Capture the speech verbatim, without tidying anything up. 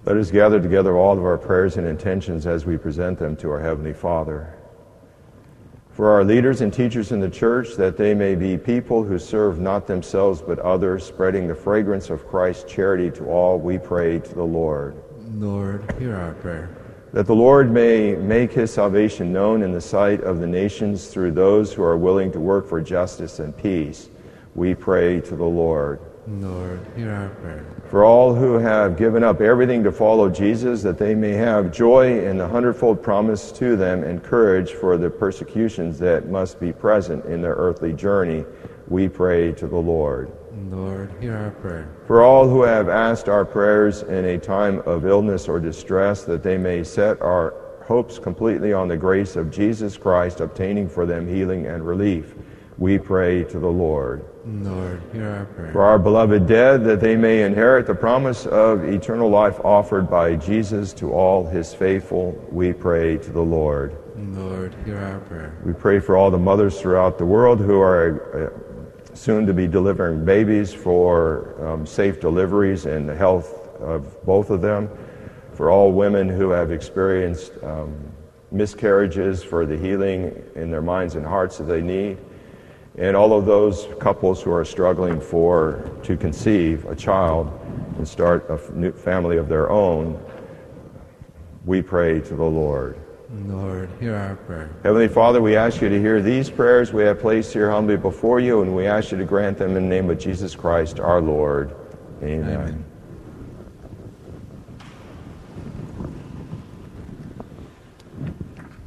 Let us gather together all of our prayers and intentions as we present them to our Heavenly Father. For our leaders and teachers in the church, that they may be people who serve not themselves but others, spreading the fragrance of Christ's charity to all, we pray to the Lord. Lord, hear our prayer. That the Lord may make his salvation known in the sight of the nations through those who are willing to work for justice and peace, we pray to the Lord. Lord, hear our prayer. For all who have given up everything to follow Jesus, that they may have joy in the hundredfold promise to them and courage for the persecutions that must be present in their earthly journey, we pray to the Lord. Lord, hear our prayer. For all who have asked our prayers in a time of illness or distress, that they may set our hopes completely on the grace of Jesus Christ, obtaining for them healing and relief, we pray to the Lord. Lord, hear our prayer. For our beloved dead, that they may inherit the promise of eternal life offered by Jesus to all his faithful, we pray to the Lord. Lord, hear our prayer. We pray for all the mothers throughout the world who are uh, soon to be delivering babies, for um, safe deliveries and the health of both of them. For all women who have experienced um, miscarriages, for the healing in their minds and hearts that they need. And all of those couples who are struggling for to conceive a child and start a new family of their own, we pray to the Lord. Lord, hear our prayer. Heavenly Father, we ask you to hear these prayers we have placed here humbly before you, and we ask you to grant them in the name of Jesus Christ, our Lord. Amen. Amen.